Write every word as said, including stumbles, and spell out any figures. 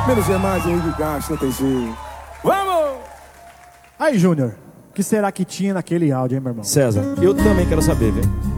Menos é mais, Henrique Castro, não tem jeito. Vamos! Aí, Júnior, o que será que tinha naquele áudio, hein, meu irmão? César, eu também quero saber, viu?